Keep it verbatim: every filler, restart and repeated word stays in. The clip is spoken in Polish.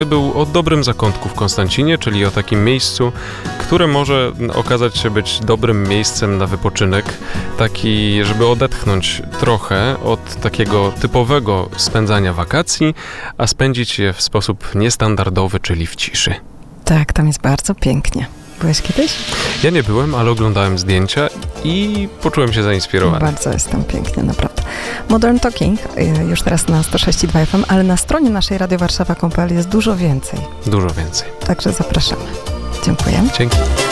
Był o dobrym zakątku w Konstancinie, czyli o takim miejscu, które może okazać się być dobrym miejscem na wypoczynek, taki, żeby odetchnąć trochę od takiego typowego spędzania wakacji, a spędzić je w sposób niestandardowy, czyli w ciszy. Tak, tam jest bardzo pięknie. Byłeś kiedyś? Ja nie byłem, ale oglądałem zdjęcia i poczułem się zainspirowany. Bardzo jest tam pięknie, naprawdę. Modern Talking już teraz na sto sześć i dwa F M, ale na stronie naszej radio warszawa kropka p l jest dużo więcej. Dużo więcej. Także zapraszamy. Dziękuję. Dzięki.